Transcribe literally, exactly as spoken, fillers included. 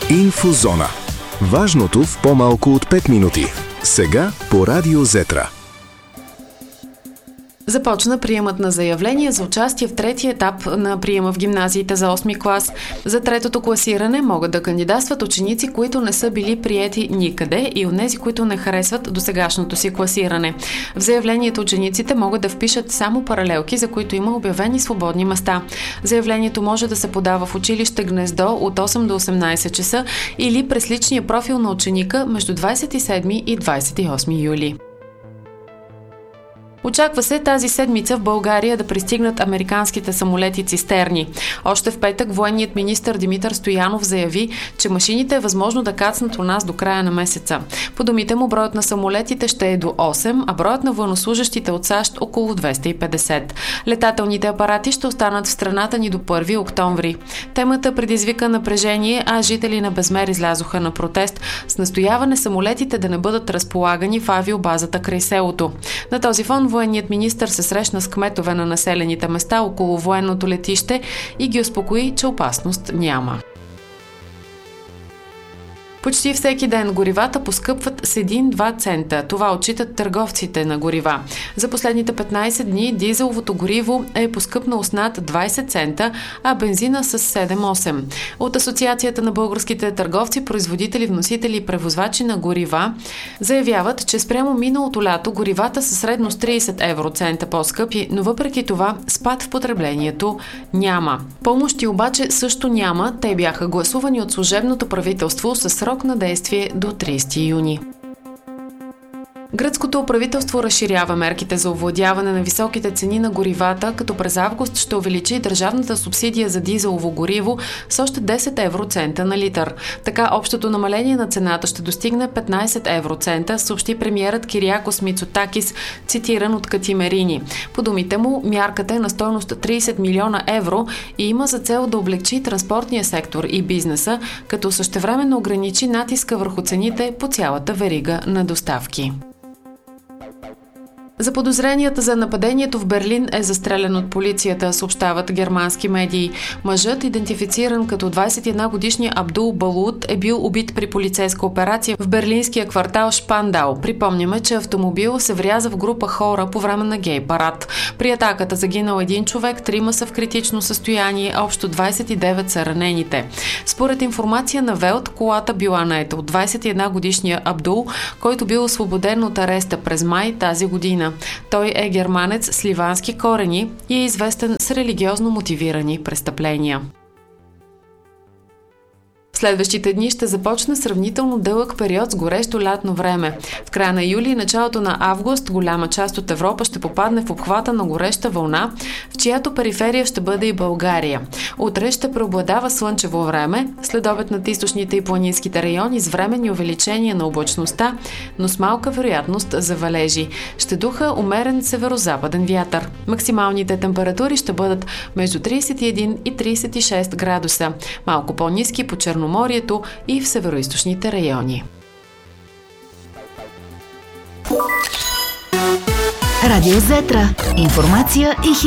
Инфозона. Важното в по-малко от пет минути. Сега по Радио Зетра. Започна приемът на заявления за участие в третия етап на приема в гимназиите за осми клас. За третото класиране могат да кандидатстват ученици, които не са били приети никъде, и онези, които не харесват досегашното си класиране. В заявлението учениците могат да впишат само паралелки, за които има обявени свободни места. Заявлението може да се подава в училище Гнездо от осем до осемнайсет часа или през личния профил на ученика между двайсет и седми и двайсет и осми юли. Очаква се тази седмица в България да пристигнат американските самолети цистерни. Още в петък военният министър Димитър Стоянов заяви, че машините е възможно да кацнат у нас до края на месеца. По думите му, броят на самолетите ще е до осем, а броят на военнослужещите от САЩ около двеста и петдесет. Летателните апарати ще останат в страната ни до първи октомври. Темата предизвика напрежение, а жители на Безмер излязоха на протест с настояване самолетите да не бъдат разполагани в авиобазата край селото. На този фон военният министър се срещна с кметове на населените места около военното летище и ги успокои, че опасност няма. Почти всеки ден горивата поскъпват с един-два цента. Това отчитат търговците на горива. За последните петнайсет дни дизеловото гориво е поскъпнало с над двайсет цента, а бензина с седем-осем. От Асоциацията на българските търговци, производители, вносители и превозвачи на горива заявяват, че спрямо миналото лято горивата са средно с трийсет евроцента по-скъпи, но въпреки това спад в потреблението няма. Помощи обаче също няма. Те бяха гласувани от служебното правителство със срок на действие до трийсети юни. Гръцкото правителство разширява мерките за овладяване на високите цени на горивата, като през август ще увеличи държавната субсидия за дизелово гориво с още десет евроцента на литър. Така общото намаление на цената ще достигне петнайсет евроцента, съобщи премиерът Кириакос Мицотакис, цитиран от Катимерини. По думите му, мярката е на стойност трийсет милиона евро и има за цел да облекчи транспортния сектор и бизнеса, като същевременно ограничи натиска върху цените по цялата верига на доставки. Заподозреният за нападението в Берлин е застрелян от полицията, съобщават германски медии. Мъжът, идентифициран като двайсет и едногодишния Абдул Балут, е бил убит при полицейска операция в берлинския квартал Шпандау. Припомняме, че автомобил се вряза в група хора по време на гей парад. При атаката загинал един човек, трима са в критично състояние, общо двайсет и девет са ранените. Според информация на Велт, колата била наета от двайсет и едногодишния Абдул, който бил освободен от ареста през май тази година. Той е германец с ливански корени и е известен с религиозно мотивирани престъпления. В следващите дни ще започне сравнително дълъг период с горещо лятно време. В края на юли и началото на август голяма част от Европа ще попадне в обхвата на гореща вълна, в чиято периферия ще бъде и България. Утре ще преобладава слънчево време, следобед над източните и планинските райони с временни увеличения на облачността, но с малка вероятност за валежи. Ще духа умерен северозападен вятър. Максималните температури ще бъдат между трийсет и един и трийсет и шест градуса, малко по-ниски по Черноморието и в североизточните райони. Радио Зетра. Информация и